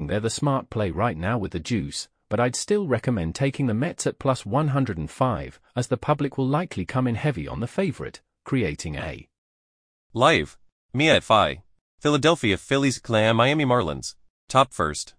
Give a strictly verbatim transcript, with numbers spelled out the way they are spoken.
they're the smart play right now with the juice, but I'd still recommend taking the Mets at plus one hundred five, as the public will likely come in heavy on the favorite, creating a Live. Mia at five. Philadelphia Phillies Clam Miami Marlins. Top first.